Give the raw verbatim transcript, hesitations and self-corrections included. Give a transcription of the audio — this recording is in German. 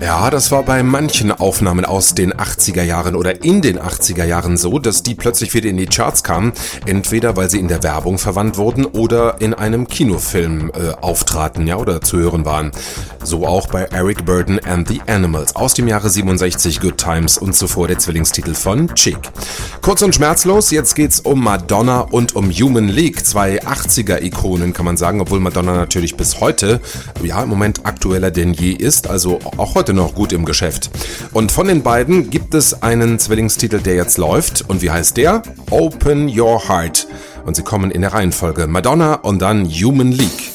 Ja, das war bei manchen Aufnahmen aus den achtziger Jahren oder in den achtziger Jahren so, dass die plötzlich wieder in die Charts kamen, entweder weil sie in der Werbung verwandt wurden oder in einem Kinofilm äh, auftraten, ja, oder zu hören waren. So auch bei Eric Burdon and the Animals aus dem Jahre siebenundsechzig, Good Times und zuvor der Zwillingstitel von Chic. Kurz und schmerzlos, jetzt geht's um Madonna und um Human League, zwei achtziger-Ikonen kann man sagen, obwohl Madonna natürlich bis heute, ja, im Moment aktueller denn je ist, also auch heute noch gut im Geschäft. Und von den beiden gibt es einen Zwillingstitel, der jetzt läuft. Und wie heißt der? Open Your Heart. Und sie kommen in der Reihenfolge Madonna und dann Human League.